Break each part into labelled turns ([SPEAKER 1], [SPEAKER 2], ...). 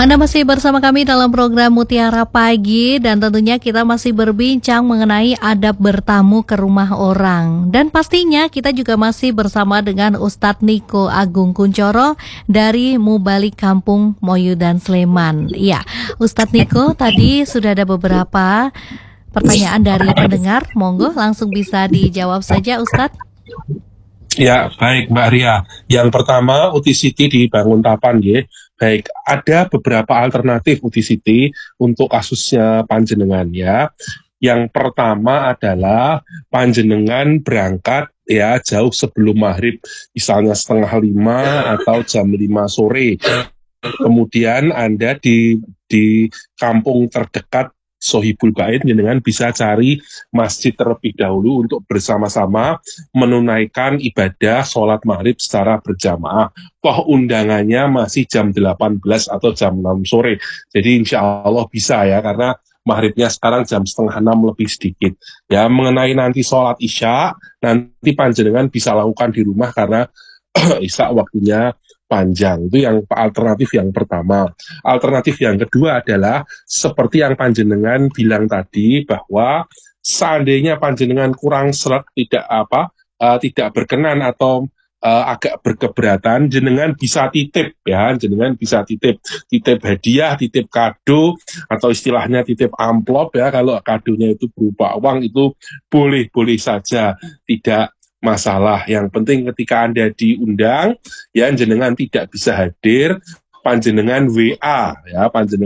[SPEAKER 1] Anda masih bersama kami dalam program Mutiara Pagi dan tentunya kita masih berbincang mengenai adab bertamu ke rumah orang. Dan pastinya kita juga masih bersama dengan Ustadz Niko Agung Kunchoro dari Mubalik Kampung Moyudan Sleman. Iya, Ustadz Niko, tadi sudah ada beberapa pertanyaan dari pendengar. Monggo langsung bisa dijawab saja Ustadz.
[SPEAKER 2] Ya, baik Mbak Ria. Yang pertama, UTCT di Banguntapan, ya. Baik, ada beberapa alternatif UTCT untuk kasusnya panjenengan, ya. Yang pertama adalah panjenengan berangkat ya jauh sebelum maghrib, misalnya 4:30 atau jam 5 sore. Kemudian Anda di kampung terdekat Sohibul Bait, dengan bisa cari masjid terlebih dahulu untuk bersama-sama menunaikan ibadah sholat maghrib secara berjamaah. Toh undangannya masih jam 18 atau jam 6 sore. Jadi insya Allah bisa ya, karena maghribnya sekarang jam 5:30 lebih sedikit. Ya, mengenai nanti sholat isya, nanti panjenengan bisa lakukan di rumah karena isya waktunya panjang. Itu yang alternatif yang pertama. Alternatif yang kedua adalah seperti yang panjenengan bilang tadi, bahwa seandainya panjenengan kurang seret, tidak berkenan atau agak berkeberatan, jenengan bisa titip ya, jenengan bisa titip hadiah, titip kado, atau istilahnya titip amplop ya. Kalau kadonya itu berupa uang, itu boleh saja, tidak masalah. Yang penting ketika Anda diundang, ya jenengan tidak bisa hadir, panjenengan WA ya,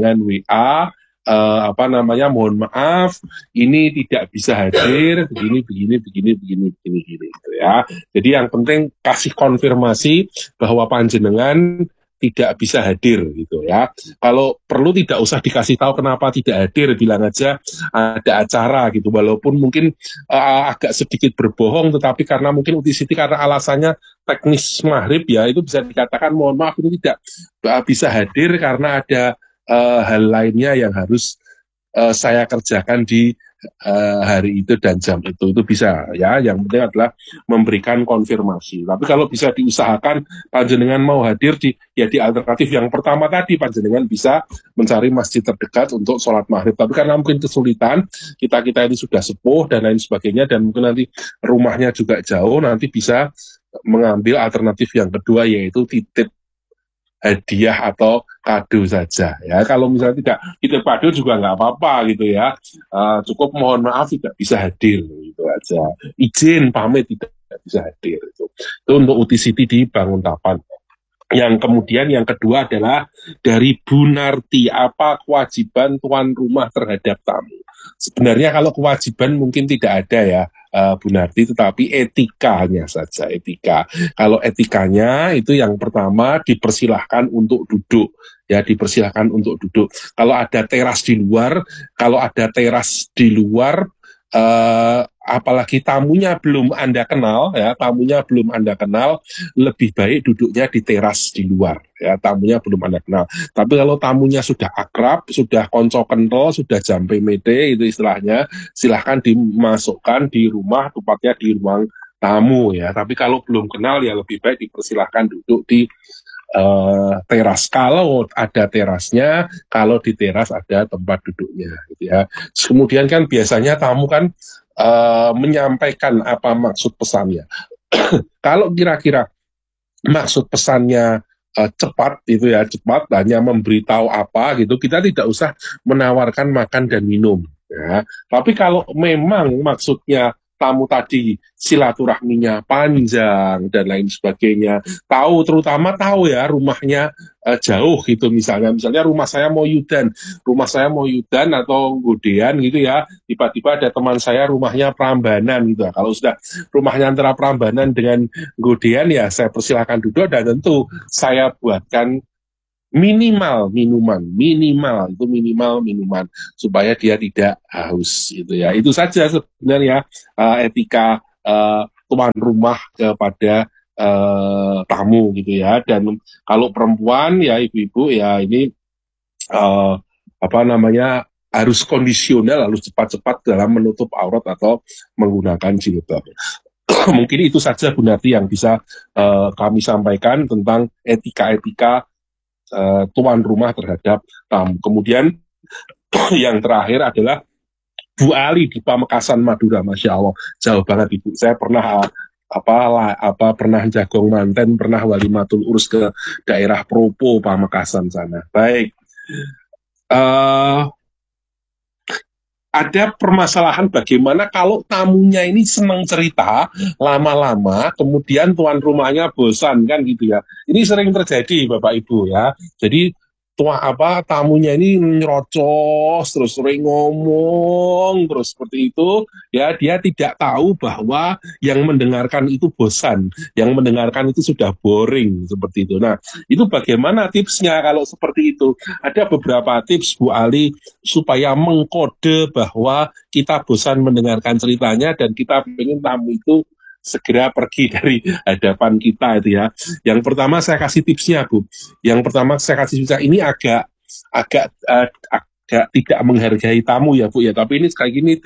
[SPEAKER 2] mohon maaf, ini tidak bisa hadir, begini gitu ya. Jadi yang penting kasih konfirmasi bahwa panjenengan tidak bisa hadir gitu ya. Kalau perlu tidak usah dikasih tahu kenapa tidak hadir, bilang aja ada acara gitu. Walaupun mungkin agak sedikit berbohong, tetapi karena mungkin UTCT karena alasannya teknis maghrib ya, itu bisa dikatakan mohon maaf ini tidak bisa hadir karena ada hal lainnya yang harus saya kerjakan di hari itu dan jam itu bisa ya. Yang penting adalah memberikan konfirmasi. Tapi kalau bisa diusahakan panjenengan mau hadir di alternatif yang pertama tadi, panjenengan bisa mencari masjid terdekat untuk sholat maghrib. Tapi karena mungkin kesulitan, kita ini sudah sepuh dan lain sebagainya, dan mungkin nanti rumahnya juga jauh, nanti bisa mengambil alternatif yang kedua, yaitu titip hadiah atau kado saja ya. Kalau misalnya tidak titip kado juga nggak apa-apa gitu ya, cukup mohon maaf tidak bisa hadir gitu aja, izin pamit tidak bisa hadir. Itu untuk UTCT di Banguntapan. Yang kemudian yang kedua adalah dari Bu Narti, apa kewajiban tuan rumah terhadap tamu? Sebenarnya kalau kewajiban mungkin tidak ada ya Bu Narti, tetapi etikanya saja, etika. Kalau etikanya itu yang pertama dipersilahkan untuk duduk ya, dipersilahkan untuk duduk. Kalau ada teras di luar, apalagi tamunya belum Anda kenal ya, lebih baik duduknya di teras di luar ya, tamunya belum Anda kenal. Tapi kalau tamunya sudah akrab, sudah konco kental, sudah jampe mede itu istilahnya, silahkan dimasukkan di rumah, tepatnya di ruang tamu ya. Tapi kalau belum kenal ya lebih baik dipersilahkan duduk di teras, kalau ada terasnya, kalau di teras ada tempat duduknya gitu ya. Kemudian kan biasanya tamu kan menyampaikan apa maksud pesannya. Kalau kira-kira maksud pesannya cepat itu ya, cepat hanya memberitahu apa gitu, kita tidak usah menawarkan makan dan minum ya. Tapi kalau memang maksudnya tamu tadi silaturahminya panjang dan lain sebagainya, terutama tahu ya rumahnya jauh gitu, misalnya rumah saya mau Yudan atau Godean gitu ya, tiba-tiba ada teman saya rumahnya Prambanan gitu. Kalau sudah rumahnya antara Prambanan dengan Godean ya saya persilahkan duduk, dan tentu saya buatkan minimal minuman supaya dia tidak haus gitu ya. Itu saja sebenarnya etika tuan rumah kepada tamu gitu ya. Dan kalau perempuan ya, ibu-ibu ya, ini harus kondisional, harus cepat-cepat dalam menutup aurat atau menggunakan jilbab. Mungkin itu saja Bu Narti yang bisa kami sampaikan tentang etika-etika tuan rumah terhadap tamu. Kemudian yang terakhir adalah Bu Ali di Pamekasan Madura, Masya Allah, jauh banget Ibu. Saya pernah pernah jagong manten, pernah walimatul urus ke daerah Propo, Pamekasan sana. Baik, ada permasalahan bagaimana kalau tamunya ini senang cerita lama-lama, kemudian tuan rumahnya bosan kan gitu ya. Ini sering terjadi Bapak Ibu ya. Jadi tamunya ini nyerocos terus sering ngomong terus seperti itu ya, dia tidak tahu bahwa yang mendengarkan itu bosan, yang mendengarkan itu sudah boring seperti itu. Nah, itu bagaimana tipsnya kalau seperti itu? Ada beberapa tips Bu Ali supaya mengkode bahwa kita bosan mendengarkan ceritanya dan kita ingin tamu itu segera pergi dari hadapan kita itu ya. Yang pertama saya kasih tipsnya Bu. Yang pertama saya kasih tipsnya, ini agak tidak menghargai tamu ya Bu ya. Tapi ini sekali gini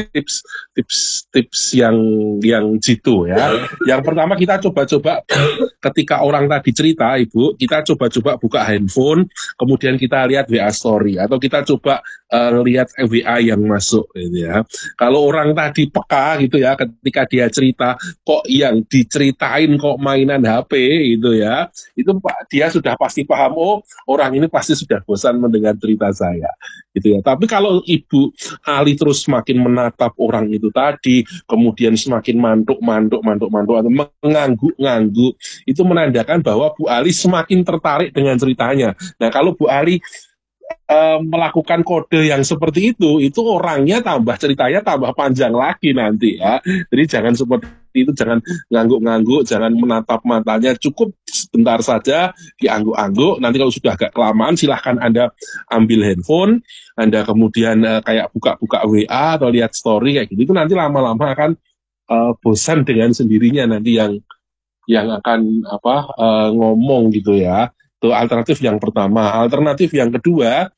[SPEAKER 2] tips yang jitu ya. Yang pertama kita coba-coba ketika orang tadi cerita Ibu, kita coba-coba buka handphone, kemudian kita lihat WA story atau kita coba lihat WA yang masuk gitu ya. Kalau orang tadi peka gitu ya, ketika dia cerita kok yang diceritain kok mainan HP gitu ya, itu dia sudah pasti paham, oh orang ini pasti sudah bosan mendengar cerita saya gitu ya. Tapi kalau Ibu Ali terus semakin menatap orang itu tadi, kemudian semakin mantuk atau mengangguk-ngangguk, itu menandakan bahwa Bu Ali semakin tertarik dengan ceritanya. Nah, kalau Bu Ali melakukan kode yang seperti itu orangnya ceritanya tambah panjang lagi nanti ya. Jadi jangan seperti itu, jangan ngangguk-ngangguk, jangan menatap matanya, cukup sebentar saja diangguk-angguk. Nanti kalau sudah agak kelamaan silahkan Anda ambil handphone, Anda kemudian kayak buka-buka WA atau lihat story kayak gitu, itu nanti lama-lama akan bosan dengan sendirinya nanti yang akan ngomong gitu ya. Itu alternatif yang pertama. Alternatif yang kedua,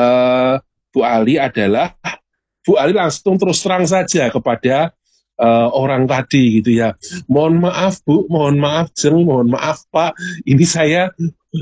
[SPEAKER 2] Bu Ali adalah Bu Ali langsung terus terang saja kepada orang tadi gitu ya. Mohon maaf Bu, mohon maaf Jeng, mohon maaf Pak, ini saya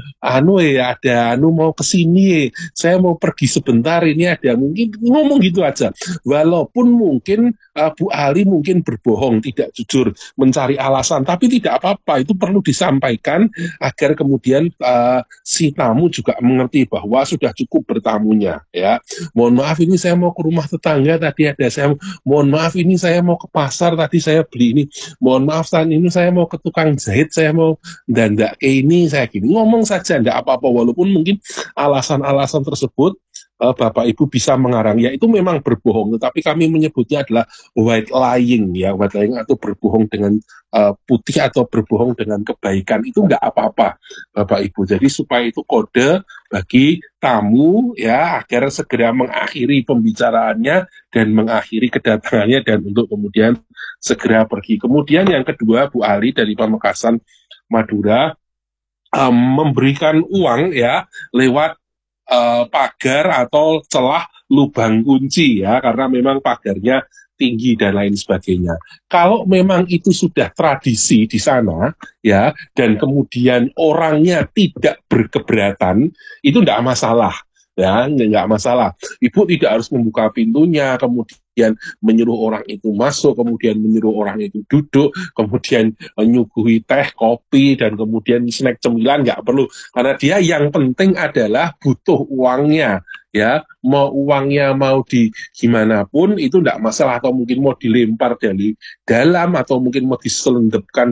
[SPEAKER 2] ada mau kesini, saya mau pergi sebentar, ini ada, mungkin ngomong gitu aja. Walaupun mungkin Bu Ali mungkin berbohong, tidak jujur, mencari alasan, tapi tidak apa-apa, itu perlu disampaikan agar kemudian si tamu juga mengerti bahwa sudah cukup bertamunya ya. Mohon maaf ini saya mau ke rumah tetangga, tadi ada saya, mohon maaf ini saya mau ke pasar, tadi saya beli ini, mohon maaf saat ini saya mau ke tukang jahit, saya mau dandak ke ini, saya gini, ngomong saja, tidak apa-apa, walaupun mungkin alasan-alasan tersebut Bapak Ibu bisa mengarang, ya itu memang berbohong, tetapi kami menyebutnya adalah white lying ya, white lying atau berbohong dengan putih atau berbohong dengan kebaikan, itu tidak apa-apa Bapak Ibu. Jadi supaya itu kode bagi tamu ya, agar segera mengakhiri pembicaraannya dan mengakhiri kedatangannya dan untuk kemudian segera pergi. Kemudian yang kedua, Bu Ali dari Pamekasan Madura memberikan uang ya lewat pagar atau celah lubang kunci ya, karena memang pagarnya tinggi dan lain sebagainya. Kalau memang itu sudah tradisi di sana ya, dan kemudian orangnya tidak berkeberatan, itu tidak masalah ya, nggak masalah. Ibu tidak harus membuka pintunya, kemudian menyuruh orang itu masuk, kemudian menyuruh orang itu duduk, kemudian menyuguhi teh, kopi, dan kemudian snack cemilan, nggak perlu. Karena dia yang penting adalah butuh uangnya, ya. Mau uangnya mau di gimana pun, itu nggak masalah, atau mungkin mau dilempar dari dalam, atau mungkin mau diselendepkan,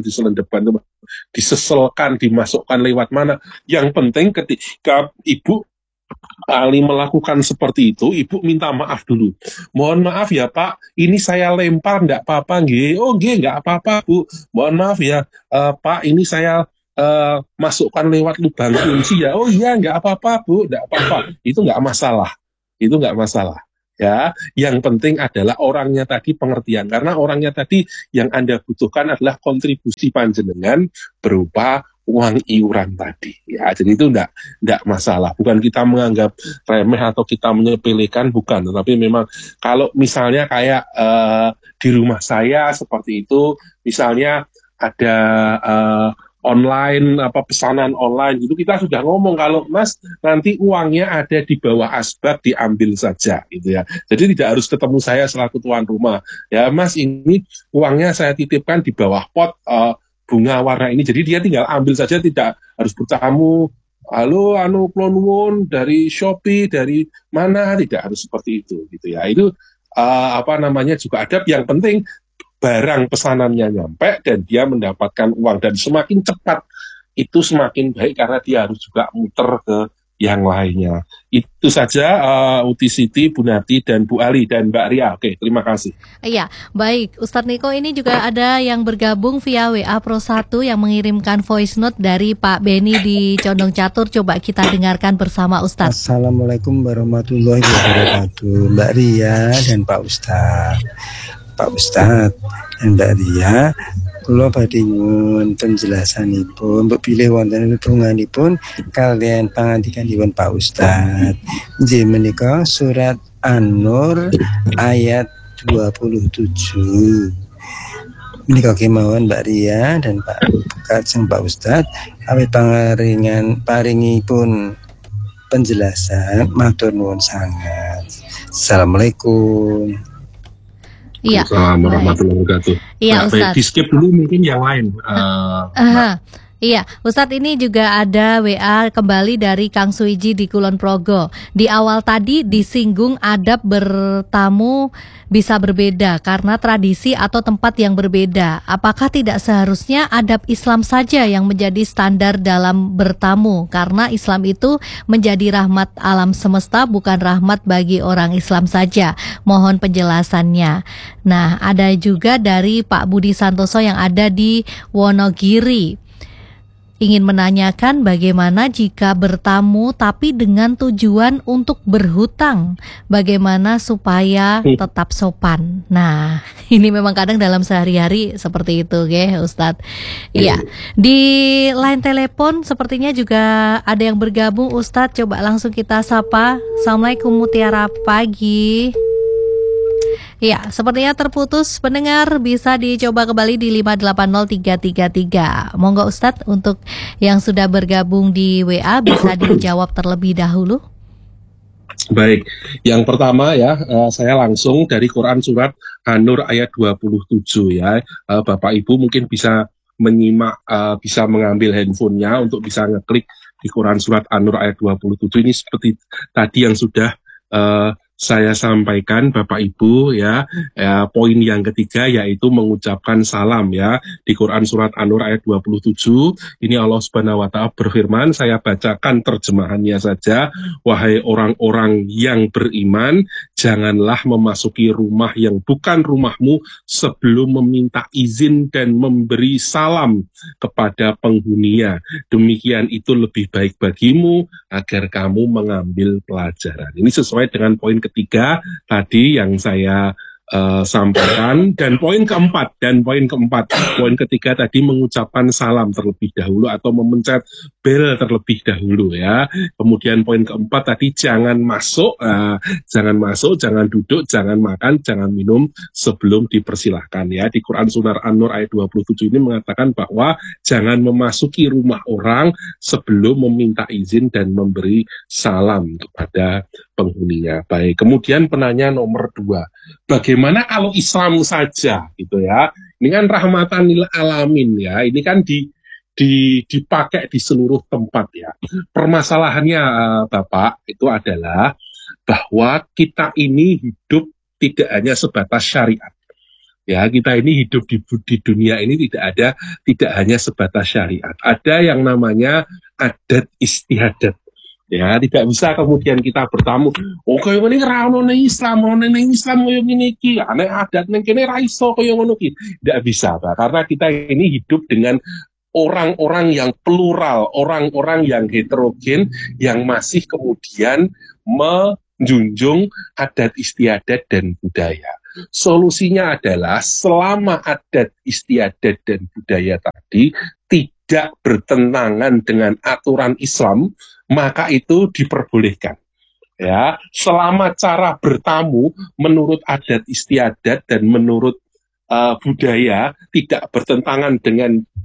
[SPEAKER 2] diseselkan, dimasukkan lewat mana. Yang penting ketika Ibu Ali melakukan seperti itu, Ibu minta maaf dulu. Mohon maaf ya Pak, ini saya lempar, enggak apa-apa nggih. Oh nggih, enggak apa-apa Bu. Mohon maaf ya Pak, ini saya masukkan lewat lubang kunci ya. Oh iya, enggak apa-apa Bu, enggak apa-apa. Itu enggak masalah. Itu enggak masalah. Ya, yang penting adalah orangnya tadi pengertian, karena orangnya tadi yang Anda butuhkan adalah kontribusi panjenengan berupa uang iuran tadi. Ya, jadi itu enggak masalah. Bukan kita menganggap remeh atau kita menyepelekan, bukan. Tetapi memang kalau misalnya kayak di rumah saya seperti itu, misalnya ada online, pesanan online gitu, kita sudah ngomong kalau Mas nanti uangnya ada di bawah asbak, diambil saja gitu ya. Jadi tidak harus ketemu saya selaku tuan rumah. Ya Mas, ini uangnya saya titipkan di bawah pot bunga warna ini. Jadi dia tinggal ambil saja, tidak harus bertamu. Halo, kulon nuwun dari Shopee, dari mana, tidak harus seperti itu gitu ya. Itu juga adab. Yang penting barang pesanannya nyampe dan dia mendapatkan uang, dan semakin cepat itu semakin baik karena dia harus juga muter ke yang lainnya. Itu saja Uti Siti, Bu Nati, dan Bu Ali, dan Mbak Ria. Oke, terima kasih.
[SPEAKER 1] Iya, baik. Ustadz Niko, ini juga ada yang bergabung via WA Pro 1 yang mengirimkan voice note dari Pak Beni di Condong Catur. Coba kita dengarkan bersama Ustadz.
[SPEAKER 3] Assalamualaikum warahmatullahi wabarakatuh. Mbak Ria dan Pak Ustadz. Pak Ustadz dan Mbak Ria, kula badhe nyuwun penjelasanipun mbok bilih wonten hubunganipun kalian pangandikanipun Pak Ustadz. Nggih menika surat An-Nur ayat 27. Menika kemawon Mbak Ria dan Pak Kajeng Pak Ustadz awit paringipun penjelasan matur nuwun sangat. Assalamualaikum.
[SPEAKER 1] Iya.
[SPEAKER 2] Assalamualaikum warahmatullahi wabarakatuh.
[SPEAKER 1] Iya, Ustadz.
[SPEAKER 2] Di skip dulu mungkin yang lain.
[SPEAKER 1] Iya, Ustadz, ini juga ada WA kembali dari Kang Suiji di Kulon Progo. Di awal tadi disinggung adab bertamu bisa berbeda karena tradisi atau tempat yang berbeda. Apakah tidak seharusnya adab Islam saja yang menjadi standar dalam bertamu? Karena Islam itu menjadi rahmat alam semesta, bukan rahmat bagi orang Islam saja. Mohon penjelasannya. Nah, ada juga dari Pak Budi Santoso yang ada di Wonogiri. Ingin menanyakan bagaimana jika bertamu tapi dengan tujuan untuk berhutang, bagaimana supaya tetap sopan. Nah, ini memang kadang dalam sehari-hari seperti itu, Ustadz. Iya, di line telepon sepertinya juga ada yang bergabung, Ustadz. Coba langsung kita sapa. Assalamualaikum, Mutiara Pagi. Ya, sepertinya terputus pendengar, bisa dicoba kembali di 580333. Monggo Ustadz, untuk yang sudah bergabung di WA bisa dijawab terlebih dahulu.
[SPEAKER 2] Baik, yang pertama ya, saya langsung dari Quran surat An-Nur ayat 27 ya. Bapak Ibu mungkin bisa menyimak, bisa mengambil handphonenya untuk bisa ngeklik di Quran surat An-Nur ayat 27. Ini seperti tadi yang sudah saya sampaikan Bapak Ibu ya, poin yang ketiga yaitu mengucapkan salam ya. Di Quran surat An-Nur ayat 27 ini Allah Subhanahu wa taala berfirman, saya bacakan terjemahannya saja. Wahai orang-orang yang beriman, janganlah memasuki rumah yang bukan rumahmu sebelum meminta izin dan memberi salam kepada penghuninya. Demikian itu lebih baik bagimu agar kamu mengambil pelajaran. Ini sesuai dengan poin ketiga tadi yang saya sampaikan, dan poin keempat, poin ketiga tadi mengucapkan salam terlebih dahulu atau memencet bel terlebih dahulu ya. Kemudian poin keempat tadi jangan masuk, jangan duduk, jangan makan, jangan minum sebelum dipersilahkan ya. Di Quran Surat An-Nur ayat 27 ini mengatakan bahwa jangan memasuki rumah orang sebelum meminta izin dan memberi salam kepada penghuninya. Baik, kemudian penanya nomor 2, bagaimana kalau Islam saja gitu ya? Ini kan rahmatan lil alamin ya. Ini kan dipakai di seluruh tempat ya. Permasalahannya Bapak itu adalah bahwa kita ini hidup tidak hanya sebatas syariat. Ya, kita ini hidup di dunia ini tidak hanya sebatas syariat. Ada yang namanya adat istiadat. Ya, tidak bisa kemudian kita bertamu. Oh, kaya ngene ra ono ning Islam, ono ning Islam koyo ngene iki. Nek adat ning kene ra iso kaya ngono iki. Tidak bisa, Pak. Karena kita ini hidup dengan orang-orang yang plural, orang-orang yang heterogen yang masih kemudian menjunjung adat istiadat dan budaya. Solusinya adalah selama adat istiadat dan budaya tadi tidak bertentangan dengan aturan Islam, maka itu diperbolehkan. Ya, selama cara bertamu menurut adat istiadat dan menurut budaya tidak bertentangan dengan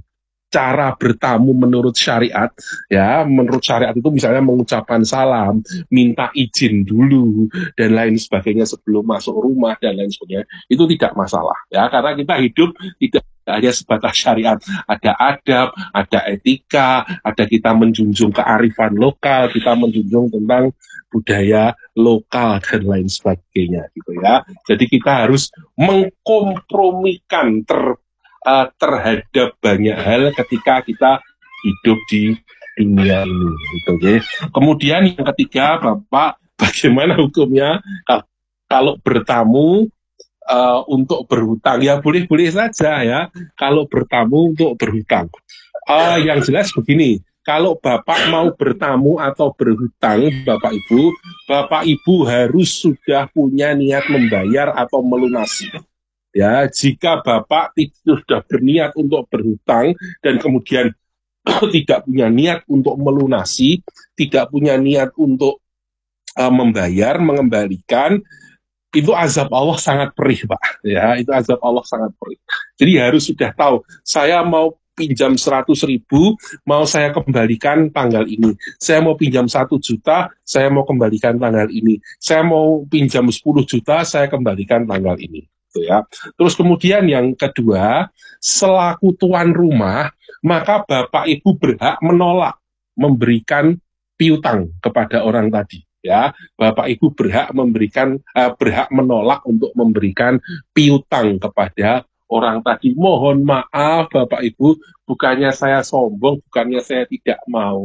[SPEAKER 2] cara bertamu menurut syariat, ya, menurut syariat itu misalnya mengucapkan salam, minta izin dulu, dan lain sebagainya sebelum masuk rumah, dan lain sebagainya, itu tidak masalah, ya, karena kita hidup tidak hanya sebatas syariat, ada adab, ada etika, ada kita menjunjung kearifan lokal, kita menjunjung tentang budaya lokal, dan lain sebagainya, gitu ya. Jadi kita harus mengkompromikan terhadap banyak hal ketika kita hidup di dunia ini, gitu ya. Kemudian yang ketiga, Bapak, bagaimana hukumnya kalau bertamu untuk berhutang? Ya boleh-boleh saja ya, kalau bertamu untuk berhutang. Yang jelas begini, kalau Bapak mau bertamu atau berhutang, Bapak Ibu harus sudah punya niat membayar atau melunasi. Ya, jika Bapak sudah berniat untuk berhutang dan kemudian tidak punya niat untuk melunasi, tidak punya niat untuk membayar, mengembalikan, itu azab Allah sangat perih, Pak. Ya, itu azab Allah sangat perih. Jadi harus sudah tahu, saya mau pinjam 100.000, mau saya kembalikan tanggal ini. Saya mau pinjam 1 juta, saya mau kembalikan tanggal ini. Saya mau pinjam 10 juta, saya kembalikan tanggal ini. Gitu ya. Terus kemudian yang kedua, selaku tuan rumah, maka Bapak Ibu berhak menolak memberikan piutang kepada orang tadi. Ya, Bapak Ibu berhak menolak untuk memberikan piutang kepada orang tadi. Mohon maaf Bapak Ibu, bukannya saya sombong, bukannya saya tidak mau.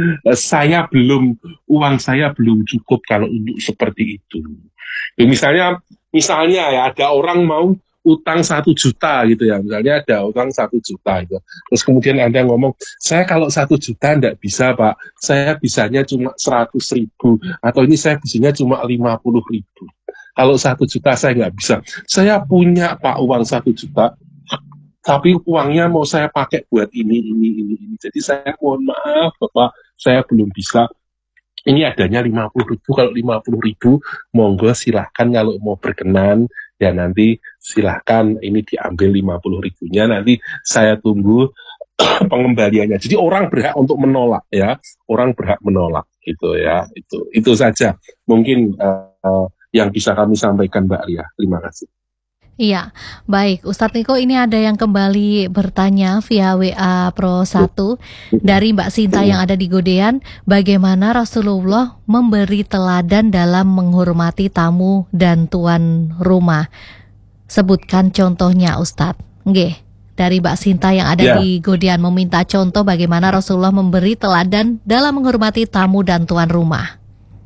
[SPEAKER 2] Uang saya belum cukup kalau untuk seperti itu. Misalnya ya, ada orang mau utang 1 juta gitu ya, misalnya ada utang 1 juta gitu. Terus kemudian Anda ngomong, saya kalau 1 juta enggak bisa Pak, saya bisanya cuma 100.000, atau ini saya bisanya cuma 50.000. Kalau 1 juta saya nggak bisa. Saya punya Pak uang 1 juta, tapi uangnya mau saya pakai buat ini. Jadi saya mohon maaf Bapak, saya belum bisa. Ini adanya 50.000, kalau 50.000 monggo silahkan kalau mau berkenan, ya nanti silahkan ini diambil 50.000-nya, nanti saya tunggu pengembaliannya. Jadi orang berhak untuk menolak ya, orang berhak menolak gitu ya, itu saja mungkin yang bisa kami sampaikan Mbak Ria. Terima kasih.
[SPEAKER 1] Iya, baik. Ustadz Niko, ini ada yang kembali bertanya via WA Pro 1 dari Mbak Sinta yang ada di Godean. Bagaimana Rasulullah memberi teladan dalam menghormati tamu dan tuan rumah? Sebutkan contohnya Ustadz. Nggih, dari Mbak Sinta yang ada di Godean meminta contoh bagaimana Rasulullah memberi teladan dalam menghormati tamu dan tuan rumah.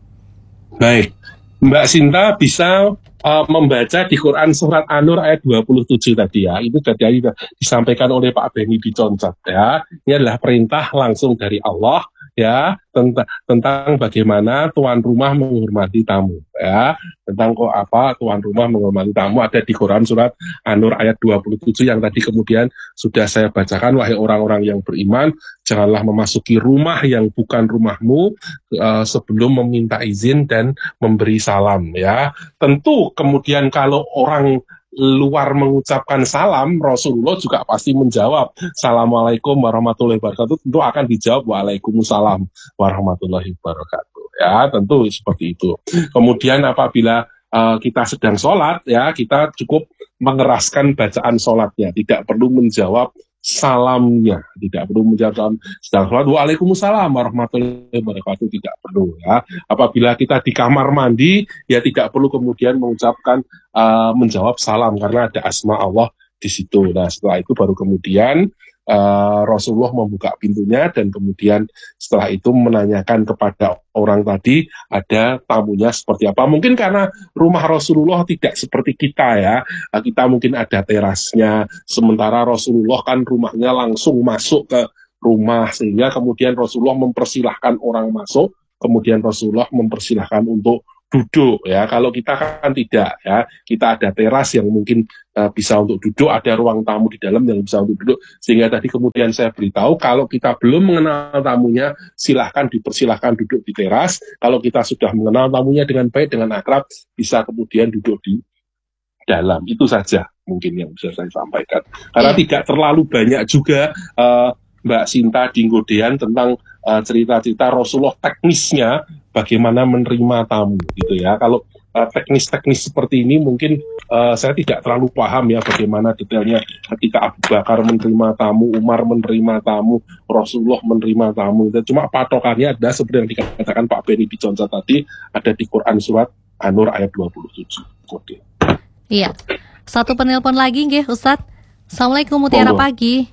[SPEAKER 2] Baik, Mbak Sinta bisa membaca di Quran surat An-Nur ayat 27 tadi ya, itu tadi disampaikan oleh Pak Beni di Concat ya. Ini adalah perintah langsung dari Allah ya, tentang bagaimana tuan rumah menghormati tamu ya, tentang tuan rumah menghormati tamu, ada di Quran surat An-Nur ayat 27 yang tadi kemudian sudah saya bacakan. Wahai orang-orang yang beriman, janganlah memasuki rumah yang bukan rumahmu sebelum meminta izin dan memberi salam ya. Tentu kemudian kalau orang luar mengucapkan salam, Rasulullah juga pasti menjawab Assalamualaikum warahmatullahi wabarakatuh, tentu akan dijawab Waalaikumsalam warahmatullahi wabarakatuh ya, tentu seperti itu. Kemudian apabila kita sedang sholat ya, kita cukup mengeraskan bacaan sholatnya, tidak perlu menjawab salamnya, tidak perlu menjawab salam sedang sholat Waalaikumsalam warahmatullahi wabarakatuh, tidak perlu ya. Apabila kita di kamar mandi ya tidak perlu kemudian menjawab salam karena ada asma Allah di situ. Nah setelah itu baru kemudian Rasulullah membuka pintunya dan kemudian setelah itu menanyakan kepada orang tadi ada tamunya seperti apa. Mungkin karena rumah Rasulullah tidak seperti kita ya, kita mungkin ada terasnya, sementara Rasulullah kan rumahnya langsung masuk ke rumah, sehingga kemudian Rasulullah mempersilahkan orang masuk, kemudian Rasulullah mempersilahkan untuk duduk ya. Kalau kita kan tidak ya, kita ada teras yang mungkin bisa untuk duduk, ada ruang tamu di dalam yang bisa untuk duduk, sehingga tadi kemudian saya beritahu kalau kita belum mengenal tamunya dipersilahkan duduk di teras. Kalau kita sudah mengenal tamunya dengan baik, dengan akrab, bisa kemudian duduk di dalam. Itu saja mungkin yang bisa saya sampaikan, karena tidak terlalu banyak juga Mbak Sinta Dinggodean tentang cerita-cerita Rasulullah, teknisnya bagaimana menerima tamu gitu ya. Kalau teknis-teknis seperti ini mungkin saya tidak terlalu paham ya bagaimana detailnya ketika Abu Bakar menerima tamu, Umar menerima tamu, Rasulullah menerima tamu. Cuma patokannya ada seperti yang dikatakan Pak Beni Biconca tadi, ada di Quran surat An-Nur ayat 27. Oke.
[SPEAKER 1] Iya. Satu penelpon lagi nggih Ustadz. Assalamualaikum Mutiara Pagi.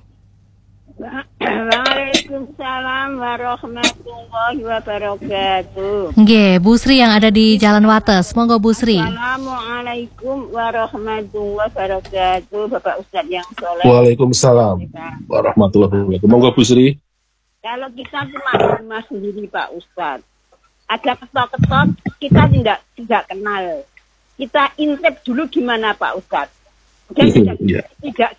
[SPEAKER 4] Waalaikumsalam warahmatullahi wabarakatuh.
[SPEAKER 1] Nggih, Bu Sri yang ada di Jalan Wates. Monggo Bu Sri.
[SPEAKER 4] Assalamualaikum warahmatullahi wabarakatuh, Bapak Ustadz yang soleh.
[SPEAKER 2] Waalaikumsalam warahmatullahi wabarakatuh. Monggo Bu Sri.
[SPEAKER 4] Kalau kita cuma rumah sendiri Pak Ustadz, ada ketok-ketok kita tidak kenal. Kita intip dulu gimana Pak Ustadz. Dan tidak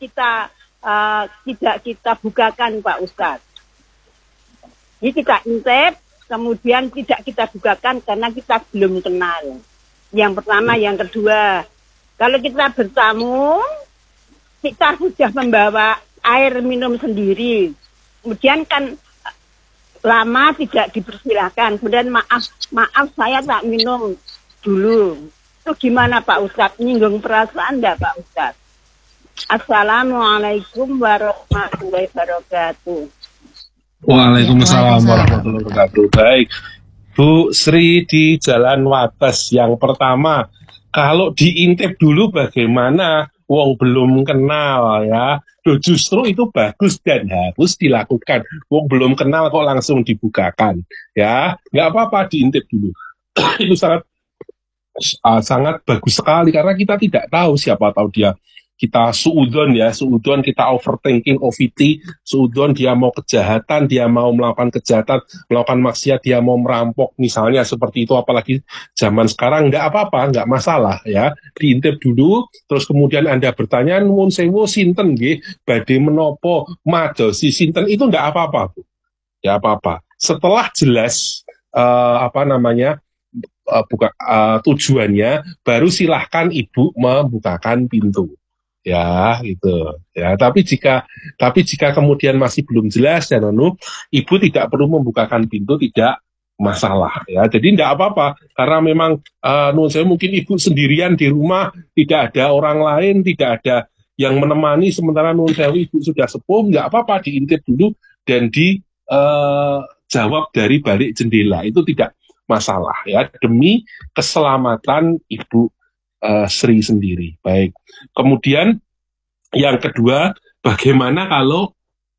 [SPEAKER 4] kita bukakan Pak Ustadz. Jadi kita intip, kemudian tidak kita bukakan karena kita belum kenal. Yang pertama, yang kedua, kalau kita bertamu, kita sudah membawa air minum sendiri. Kemudian kan lama tidak dipersilahkan. Kemudian maaf saya tak minum dulu. Itu gimana Pak Ustadz? Nyinggung perasaan enggak Pak Ustadz? Assalamualaikum warahmatullahi wabarakatuh.
[SPEAKER 2] Waalaikumsalam warahmatullahi wabarakatuh. Baik, Bu Sri di Jalan Wates. Yang pertama, kalau diintip dulu bagaimana wong belum kenal ya. Justru itu bagus dan harus dilakukan. Wong belum kenal kok langsung dibukakan ya. Nggak apa-apa diintip dulu. Itu sangat bagus sekali karena kita tidak tahu, siapa tahu kita suudon kita overthinking, suudon dia mau kejahatan, dia mau melakukan kejahatan, melakukan maksiat, dia mau merampok misalnya seperti itu, apalagi zaman sekarang nggak apa-apa, nggak masalah ya, diintip dulu, terus kemudian Anda bertanya, nuwun sewu sinten nggih, badhe menopo madosi sinten, itu nggak apa-apa Bu, ya apa-apa. Setelah jelas tujuannya, baru silahkan ibu membukakan pintu ya gitu ya. Tapi jika kemudian masih belum jelas dan ibu tidak perlu membukakan pintu, tidak masalah ya. Jadi tidak apa-apa karena memang saya mungkin ibu sendirian di rumah, tidak ada orang lain, tidak ada yang menemani, sementara ibu sudah sepuh, nggak apa-apa diintip dulu dan dijawab dari balik jendela, itu tidak masalah ya, demi keselamatan Ibu Sri sendiri. Baik. Kemudian yang kedua, bagaimana kalau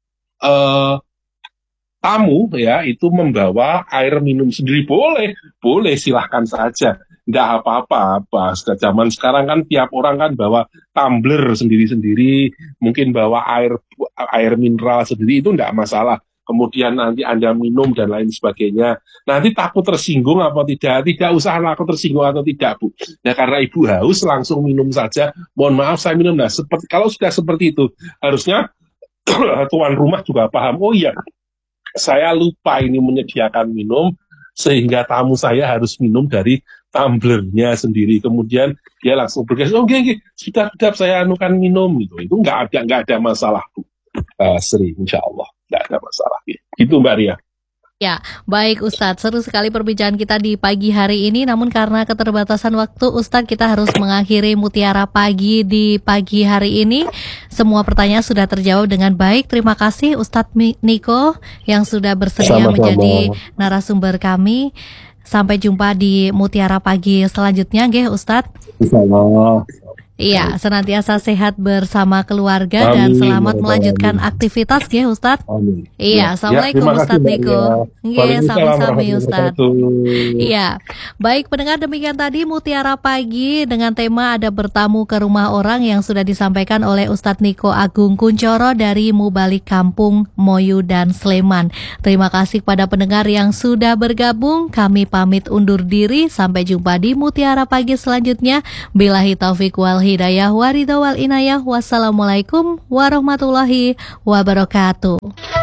[SPEAKER 2] tamu ya itu membawa air minum sendiri? Boleh silahkan saja, tidak apa-apa. Zaman sekarang kan tiap orang kan bawa tumbler sendiri-sendiri, mungkin bawa air mineral sendiri, itu tidak masalah. Kemudian nanti Anda minum dan lain sebagainya. Nanti takut tersinggung apa tidak? Tidak usah takut tersinggung atau tidak, Bu. Nah, karena Ibu haus, langsung minum saja. Mohon maaf, saya minum. Nah, kalau sudah seperti itu, harusnya tuan rumah juga paham. Oh iya, saya lupa ini menyediakan minum, sehingga tamu saya harus minum dari tumblernya sendiri. Kemudian dia langsung bergegas, oh oke, sudah saya anukan minum. Itu nggak ada masalah, Bu Sri, insya Allah. Tidak ada masalah. Gitu Mbak Ria.
[SPEAKER 1] Ya, baik Ustadz, seru sekali perbincangan kita di pagi hari ini. Namun karena keterbatasan waktu, Ustadz, kita harus mengakhiri Mutiara Pagi di pagi hari ini. Semua pertanyaan sudah terjawab dengan baik. Terima kasih Ustadz Niko yang sudah bersedia menjadi narasumber kami. Sampai jumpa di Mutiara Pagi selanjutnya, nggih Ustadz.
[SPEAKER 2] Insyaallah.
[SPEAKER 1] Iya, senantiasa sehat bersama keluarga. Amin, dan selamat melanjutkan aktivitas ya Ustadz.
[SPEAKER 2] Amin.
[SPEAKER 1] Iya, Assalamualaikum Ustadz Niko. Iya, sami-sami Ustadz. Iya, baik pendengar, demikian tadi Mutiara Pagi dengan tema Ada Bertamu ke Rumah Orang yang sudah disampaikan oleh Ustadz Niko Agung Kuncoro dari Mubalik Kampung Moyu dan Sleman. Terima kasih kepada pendengar yang sudah bergabung. Kami pamit undur diri, sampai jumpa di Mutiara Pagi selanjutnya. Billahi taufiq wal hidayah waridha wal inayah. Wassalamualaikum warahmatullahi wabarakatuh.